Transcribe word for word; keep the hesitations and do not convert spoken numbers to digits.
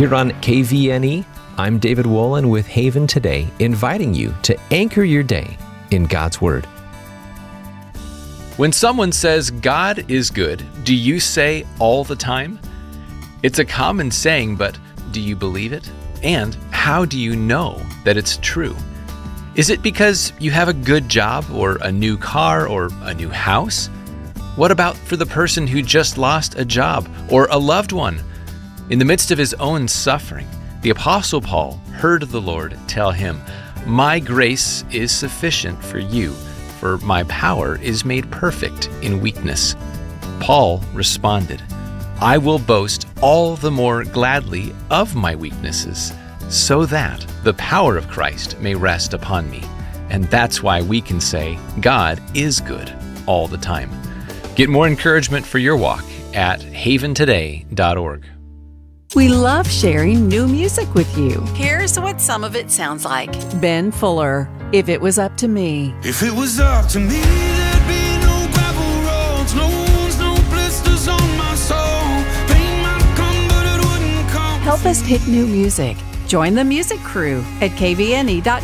Here on K V N E, I'm David Wolin with Haven Today, inviting you to anchor your day in God's Word. When someone says God is good, do you say all the time? It's a common saying, but do you believe it? And how do you know that it's true? Is it because you have a good job or a new car or a new house? What about for the person who just lost a job or a loved one? In the midst of his own suffering, the Apostle Paul heard the Lord tell him, "My grace is sufficient for you, for my power is made perfect in weakness." Paul responded, "I will boast all the more gladly of my weaknesses, so that the power of Christ may rest upon me." And that's why we can say God is good all the time. Get more encouragement for your walk at haven today dot org. We love sharing new music with you. Here's what some of it sounds like. Ben Fuller, If It Was Up to Me. If it was up to me, there'd be no gravel roads, no wounds, no blisters on my soul. Pain might come, but it wouldn't come. Help us pick new music. Join the music crew at K V N E dot